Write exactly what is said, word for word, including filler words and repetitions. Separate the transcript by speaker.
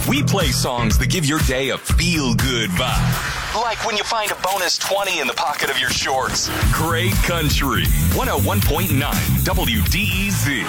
Speaker 1: We play songs that give your day a feel-good vibe. Like when you find a bonus twenty in the pocket of your shorts. Great country. one oh one point nine W D E Z.